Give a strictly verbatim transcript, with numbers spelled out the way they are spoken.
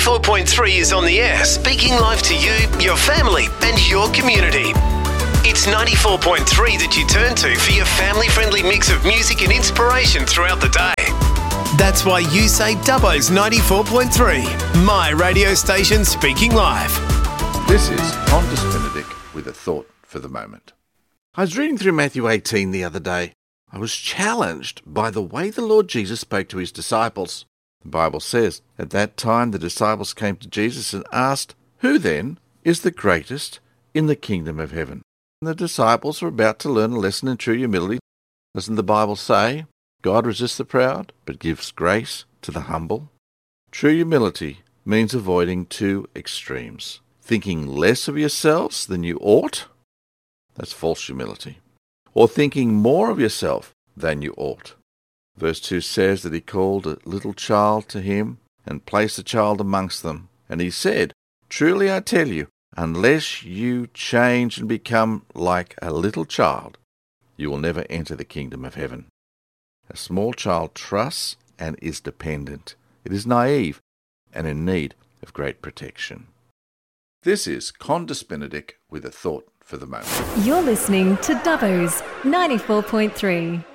four point three is on the air, speaking live to you, your family and your community. It's ninety-four point three that you turn to for your family-friendly mix of music and inspiration throughout the day. That's why you say Dubbo's ninety-four point three, my radio station speaking live. This is Qantas Benedict with a thought for the moment. I was reading through Matthew eighteen the other day. I was challenged by the way the Lord Jesus spoke to his disciples. The Bible says, at that time the disciples came to Jesus and asked, "Who then is the greatest in the kingdom of heaven?" And the disciples were about to learn a lesson in true humility. Doesn't the Bible say, God resists the proud, but gives grace to the humble? True humility means avoiding two extremes. Thinking less of yourselves than you ought, that's false humility. Or thinking more of yourself than you ought. Verse two says that he called a little child to him and placed the child amongst them. And he said, "Truly I tell you, unless you change and become like a little child, you will never enter the kingdom of heaven." A small child trusts and is dependent. It is naive and in need of great protection. This is Qantas Benedict with a thought for the moment. You're listening to Dubbo's ninety-four point three.